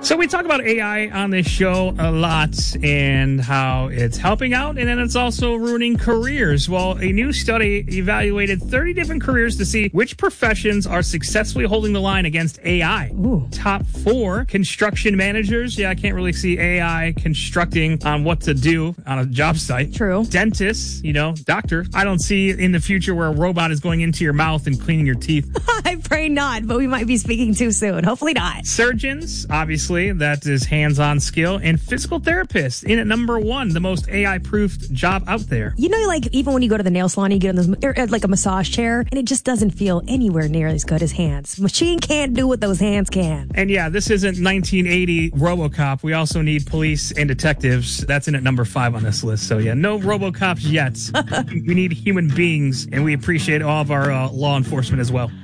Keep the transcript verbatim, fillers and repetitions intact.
So we talk about A I on this show a lot and how it's helping out, and then it's also ruining careers. Well, a new study evaluated thirty different careers to see which professions are successfully holding the line against A I. Ooh. Top four, construction managers. Yeah, I can't really see A I constructing on what to do on a job site. True. Dentists, you know, doctor. I don't see in the future where a robot is going into your mouth and cleaning your teeth. I pray not, but we might be speaking too soon. Hopefully not. Surgeons, obviously, that is hands-on skill. And physical therapists in at number one, the most A I-proofed job out there. You know, like even when you go to the nail salon, you get on this or, or, like a massage chair, and it just doesn't feel anywhere near as good as hands. Machine can't do what those hands can. And yeah, this isn't nineteen eighty RoboCop. We also need police and detectives. That's in at number five on this list. So yeah, no RoboCops yet. We need human beings, and we appreciate all of our uh, law enforcement as well.